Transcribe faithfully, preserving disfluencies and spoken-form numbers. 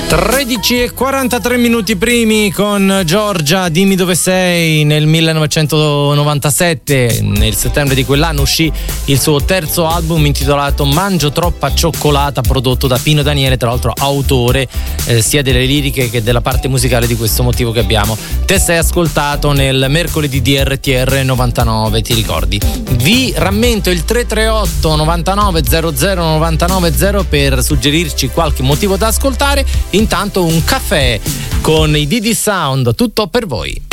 tredici e quarantatré minuti primi con Giorgia, dimmi dove sei. Nel millenovecentonovantasette, nel settembre di quell'anno, uscì il suo terzo album intitolato Mangio troppa cioccolata, prodotto da Pino Daniele, tra l'altro autore eh, sia delle liriche che della parte musicale di questo motivo che abbiamo testé ascoltato nel mercoledì di R T R novantanove, ti ricordi? Vi rammento il tre tre otto novantanove zero zero novantanove zero per suggerirci qualche motivo da ascoltare. Intanto un caffè con i Didi Sound, tutto per voi.